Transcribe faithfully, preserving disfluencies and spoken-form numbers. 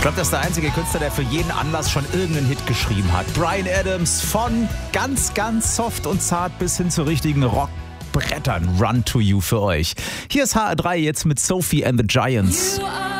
glaube, das ist der einzige Künstler, der für jeden Anlass schon irgendeinen Hit geschrieben hat. Bryan Adams, von ganz, ganz soft und zart bis hin zu richtigen Rockbrettern. Run to You für euch. Hier ist H R drei jetzt mit Sophie and the Giants. You are